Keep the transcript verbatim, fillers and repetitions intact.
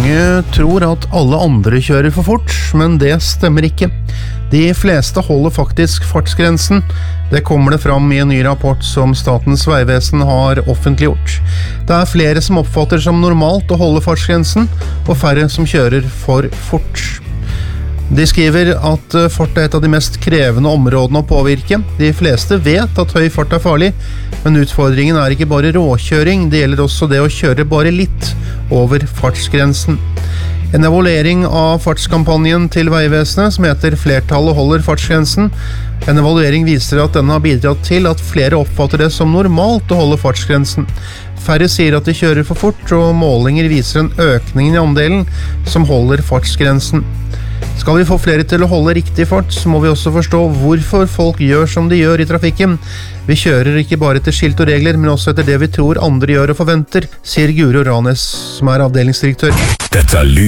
Mange tror at alle andre kjører for fort, men det stemmer ikke. De fleste holder faktisk fartsgrensen. Det kommer det fram i en ny rapport som Statens vegvesen har offentliggjort. Det er flere som oppfatter som normalt å holde fartsgrensen, og færre som kjører for fort. De skriver at fart er et av de mest krevende områdene å påvirke. De fleste vet at høy fart er farlig, men utfordringen er ikke bare råkjøring, det gjelder også det å kjøre bare litt over fartsgrensen. En evaluering av fartskampanjen til Vegvesenet som heter «Flertallet holder fartsgrensen». En evaluering viser at denne har bidratt til at flere oppfatter det som normalt å holde fartsgrensen. Færre sier at de kjører for fort, og målinger viser en økning i andelen som holder fartsgrensen. Skal vi få flere til å holde riktig fart, så må vi også forstå hvorfor folk gjør som de gjør i trafikken. Vi kjører ikke bare etter skilt og regler, men også etter det vi tror andre gjør og forventer, sier Guro Ranes, som er avdelingsdirektør. Dette er